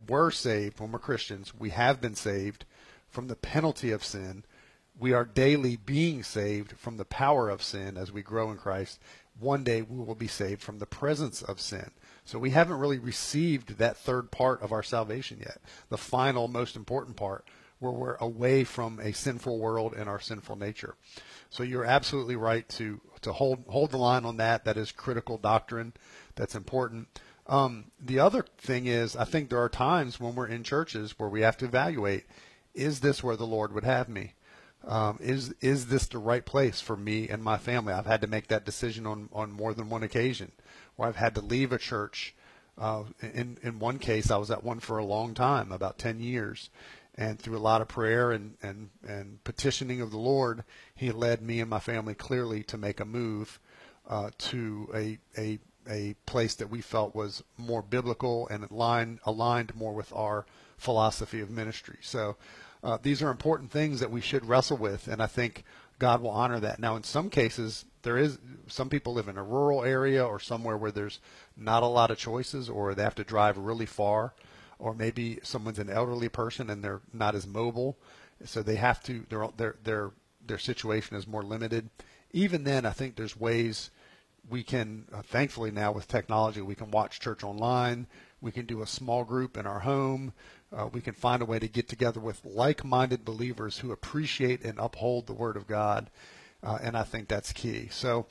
were saved, when we're Christians, we have been saved from the penalty of sin. We are daily being saved from the power of sin as we grow in Christ. One day we will be saved from the presence of sin. So we haven't really received that third part of our salvation yet, the final, most important part, where we're away from a sinful world and our sinful nature. So you're absolutely right to hold the line on that. That is critical doctrine. That's important. The other thing is, I think there are times when we're in churches where we have to evaluate, is this where the Lord would have me? Is this the right place for me and my family? I've had to make that decision on more than one occasion, where I've had to leave a church. In one case, I was at one for a long time, about 10 years. And through a lot of prayer and petitioning of the Lord, He led me and my family clearly to make a move to a place that we felt was more biblical and aligned more with our philosophy of ministry. So these are important things that we should wrestle with, and I think God will honor that. Now, in some cases, some people live in a rural area or somewhere where there's not a lot of choices, or they have to drive really far. Or maybe someone's an elderly person and they're not as mobile, so they have to. Their situation is more limited. Even then, I think there's ways we can. Thankfully, now with technology, we can watch church online. We can do a small group in our home. We can find a way to get together with like-minded believers who appreciate and uphold the Word of God, and I think that's key. So,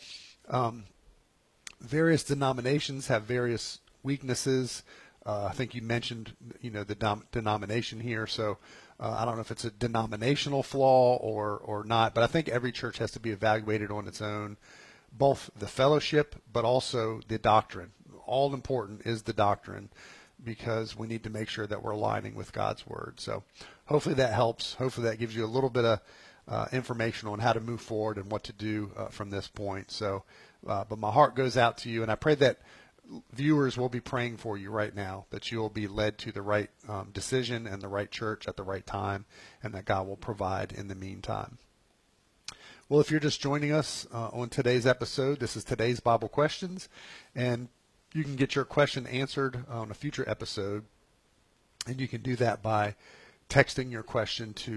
various denominations have various weaknesses. I think you mentioned, the denomination here. So I don't know if it's a denominational flaw or not, but I think every church has to be evaluated on its own, both the fellowship, but also the doctrine. All important is the doctrine, because we need to make sure that we're aligning with God's Word. So hopefully that helps. Hopefully that gives you a little bit of information on how to move forward and what to do from this point. So, but my heart goes out to you, and I pray that viewers will be praying for you right now, that you will be led to the right decision and the right church at the right time, and that God will provide in the meantime. Well, if you're just joining us on today's episode, this is today's Bible Questions, and you can get your question answered on a future episode, and you can do that by texting your question to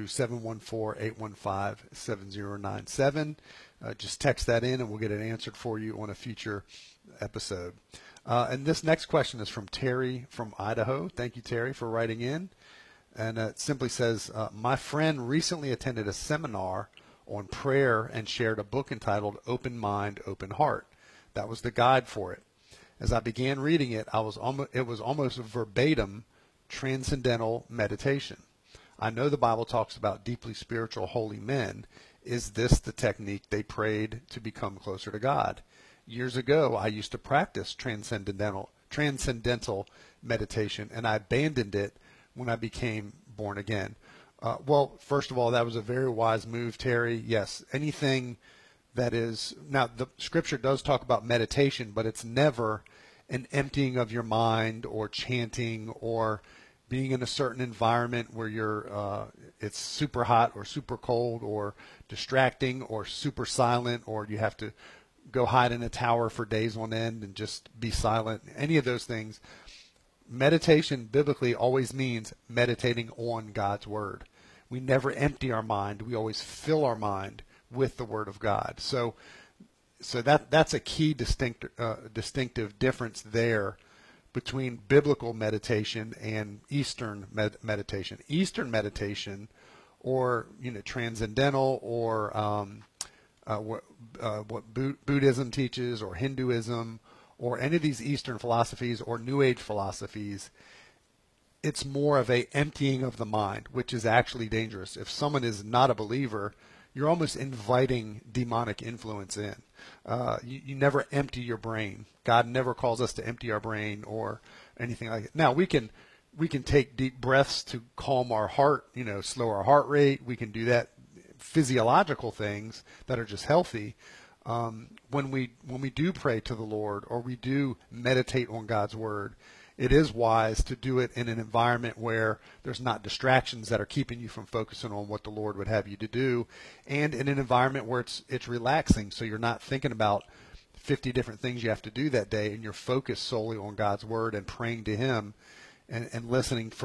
714-815-7097. Just text that in, and we'll get it answered for you on a future episode. And this next question is from Terry from Idaho. Thank you, Terry, for writing in. And it simply says, my friend recently attended a seminar on prayer and shared a book entitled Open Mind, Open Heart. That was the guide for it. As I began reading it, it was almost verbatim transcendental meditation. I know the Bible talks about deeply spiritual holy men. Is this the technique they prayed to become closer to God? Years ago, I used to practice transcendental meditation, and I abandoned it when I became born again. Well, first of all, that was a very wise move, Terry. Yes, anything that is, now the Scripture does talk about meditation, but it's never an emptying of your mind or chanting or being in a certain environment where it's super hot or super cold or distracting or super silent, or you have to go hide in a tower for days on end and just be silent. Any of those things. Meditation biblically always means meditating on God's Word. We never empty our mind. We always fill our mind with the Word of God. So that's a key distinctive difference there between biblical meditation and Eastern meditation. Eastern meditation, or transcendental, or what Buddhism teaches, or Hinduism, or any of these Eastern philosophies or New Age philosophies, it's more of a emptying of the mind, which is actually dangerous. If someone is not a believer, you're almost inviting demonic influence in. You never empty your brain. God never calls us to empty our brain or anything like that. Now, we can take deep breaths to calm our heart, slow our heart rate. We can do that, physiological things that are just healthy. When we do pray to the Lord, or we do meditate on God's Word, it is wise to do it in an environment where there's not distractions that are keeping you from focusing on what the Lord would have you to do, and in an environment where it's relaxing, so you're not thinking about 50 different things you have to do that day, and you're focused solely on God's Word and praying to Him and listening for